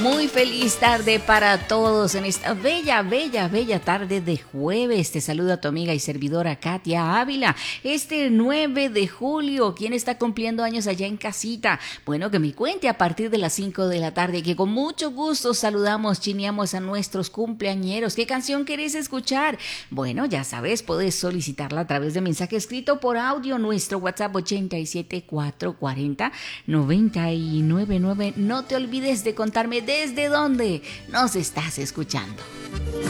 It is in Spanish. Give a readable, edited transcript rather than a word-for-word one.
Muy feliz tarde para todos en esta bella tarde de jueves. Te saluda tu amiga y servidora Katia Ávila. Este 9 de julio, ¿quién está cumpliendo años allá en casita? Bueno, que me cuente a partir de las 5 de la tarde, que con mucho gusto saludamos, chineamos a nuestros cumpleañeros. ¿Qué canción querés escuchar? Bueno, ya sabes, puedes solicitarla a través de mensaje escrito por audio. Nuestro WhatsApp 87440-999. No te olvides de contarme desde dónde nos estás escuchando.